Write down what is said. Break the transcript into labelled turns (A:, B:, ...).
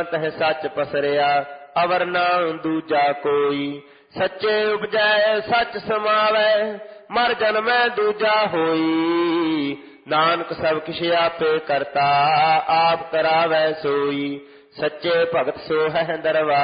A: तह सच पसरिया अवर ना दूजा कोई। सच्चे उपजै सच समावै मर जन्मै दूजा होई। नानक सब किछ आपे करता आप करावै सोई। सच्चे भगत सो है दरबार